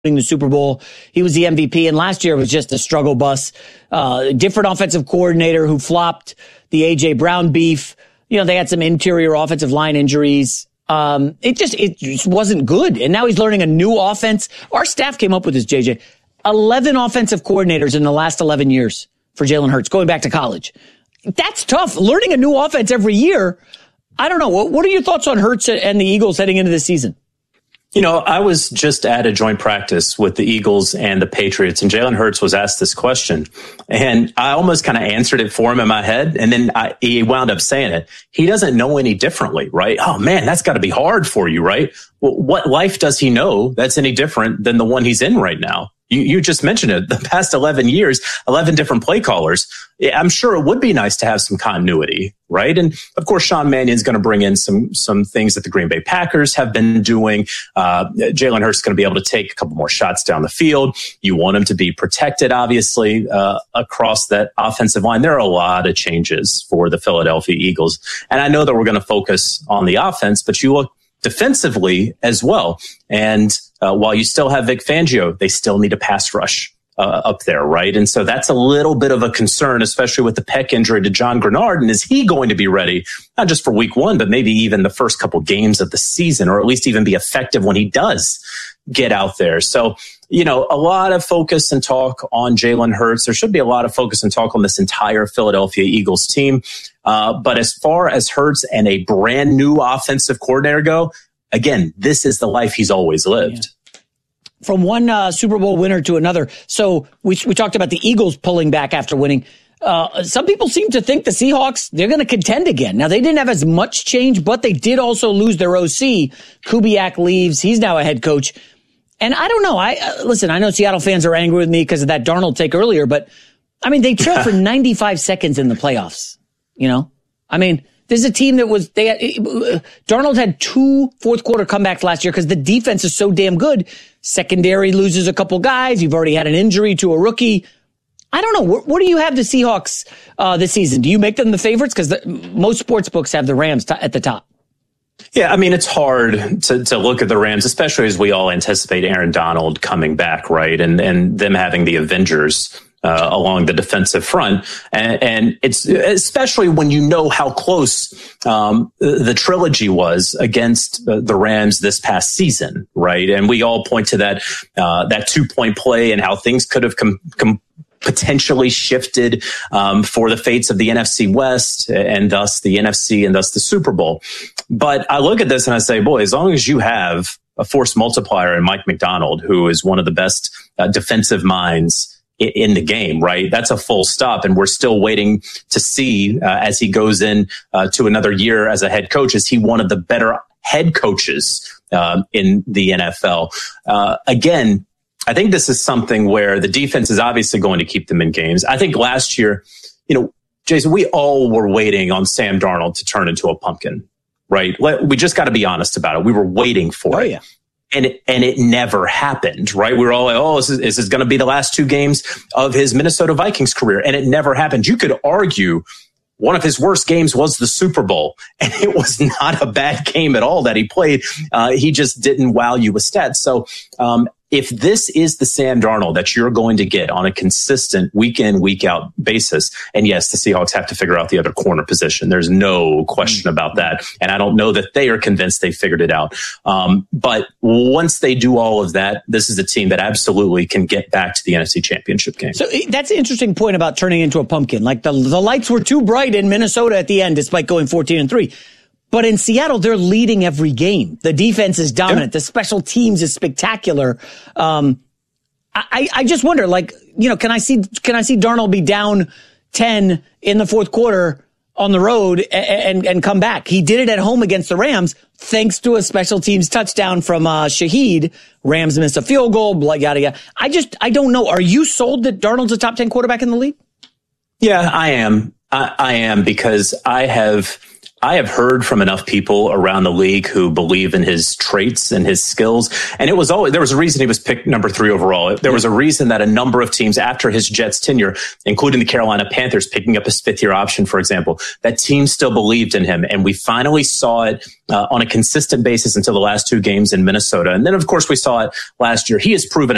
the Super Bowl. He was the MVP, and last year was just a struggle bus. Different offensive coordinator who flopped, the A.J. Brown beef. They had some interior offensive line injuries. It just wasn't good. And now he's learning a new offense. Our staff came up with this, JJ. 11 offensive coordinators in the last 11 years for Jalen Hurts, going back to college. That's tough. Learning a new offense every year. I don't know. What are your thoughts on Hurts and the Eagles heading into this season? I was just at a joint practice with the Eagles and the Patriots, and Jalen Hurts was asked this question, and I almost kind of answered it for him in my head, and then he wound up saying it. He doesn't know any differently, right? Oh, man, that's got to be hard for you, right? Well, what life does he know that's any different than the one he's in right now? You just mentioned it. The past 11 years, 11 different play callers. I'm sure it would be nice to have some continuity, right? And of course, Sean Mannion's going to bring in some things that the Green Bay Packers have been doing. Jalen Hurts is going to be able to take a couple more shots down the field. You want him to be protected, obviously, across that offensive line. There are a lot of changes for the Philadelphia Eagles. And I know that we're going to focus on the offense, but you look defensively as well. And while you still have Vic Fangio, they still need a pass rush up there, right? And so that's a little bit of a concern, especially with the pec injury to John Grenard. And is he going to be ready, not just for week one, but maybe even the first couple games of the season, or at least even be effective when he does get out there? So, a lot of focus and talk on Jalen Hurts. There should be a lot of focus and talk on this entire Philadelphia Eagles team. But as far as Hurts and a brand new offensive coordinator go, again, this is the life he's always lived. Yeah. From one Super Bowl winner to another. So we talked about the Eagles pulling back after winning. Some people seem to think the Seahawks, they're going to contend again. Now, they didn't have as much change, but they did also lose their OC. Kubiak leaves. He's now a head coach. And I don't know. Listen, I know Seattle fans are angry with me because of that Darnold take earlier, but they trailed for 95 seconds in the playoffs. This is a team that Darnold had 2 fourth quarter comebacks last year because the defense is so damn good. Secondary loses a couple guys. You've already had an injury to a rookie. I don't know. What do you have the Seahawks this season? Do you make them the favorites? Because most sports books have the Rams at the top. Yeah, it's hard to look at the Rams, especially as we all anticipate Aaron Donald coming back, right? And them having the Avengers along the defensive front. And it's especially when you know how close the trilogy was against the Rams this past season, right? And we all point to that 2-point play and how things could have potentially shifted for the fates of the NFC West and thus the NFC and thus the Super Bowl. But I look at this and I say, boy, as long as you have a force multiplier in Mike Macdonald, who is one of the best defensive minds in the game, right? That's a full stop. And we're still waiting to see as he goes in to another year as a head coach, is he one of the better head coaches in the NFL? Again, I think this is something where the defense is obviously going to keep them in games. I think last year, Jason, we all were waiting on Sam Darnold to turn into a pumpkin, right? We just got to be honest about it. We were waiting for it. Yeah. And it never happened, right? We were all like, this is going to be the last 2 games of his Minnesota Vikings career. And it never happened. You could argue one of his worst games was the Super Bowl, and it was not a bad game at all that he played. He just didn't wow you with stats. So, if this is the Sam Darnold that you're going to get on a consistent week in, week out basis, and yes, the Seahawks have to figure out the other corner position. There's no question about that. And I don't know that they are convinced they figured it out. But once they do all of that, this is a team that absolutely can get back to the NFC Championship game. So that's an interesting point about turning into a pumpkin. Like the lights were too bright in Minnesota at the end, despite going 14-3. But in Seattle, they're leading every game. The defense is dominant. Yep. The special teams is spectacular. I just wonder, can I see Darnold be down 10 in the fourth quarter on the road and come back? He did it at home against the Rams, thanks to a special teams touchdown from Shaheed. Rams missed a field goal, yada, yada. I don't know. Are you sold that Darnold's a top 10 quarterback in the league? Yeah, I am. I am, because I have heard from enough people around the league who believe in his traits and his skills. And there was a reason he was picked number 3 overall. There was a reason that a number of teams after his Jets tenure, including the Carolina Panthers picking up his 5th-year option, for example, that team still believed in him. And we finally saw it on a consistent basis until the last 2 games in Minnesota. And then, of course, we saw it last year. He has proven